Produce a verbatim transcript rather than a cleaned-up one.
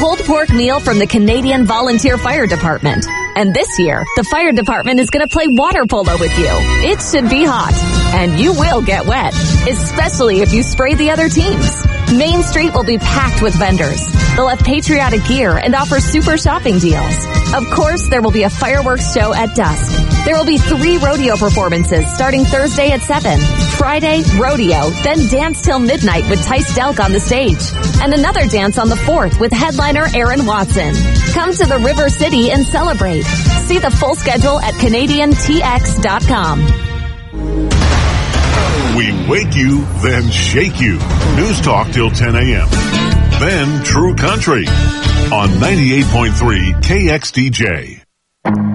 pulled pork meal from the Canadian Volunteer Fire Department. And this year, the fire department is going to play water polo with you. It should be hot. And you will get wet, especially if you spray the other teams. Main Street will be packed with vendors. They'll have patriotic gear and offer super shopping deals. Of course, there will be a fireworks show at dusk. There will be three rodeo performances starting Thursday at seven. Friday, rodeo, then dance till midnight with Tice Delk on the stage. And another dance on the fourth with headliner Aaron Watson. Come to the River City and celebrate. See the full schedule at Canadian T X dot com. We wake you, then shake you. News Talk till ten a.m. Then True Country on ninety-eight point three K X D J.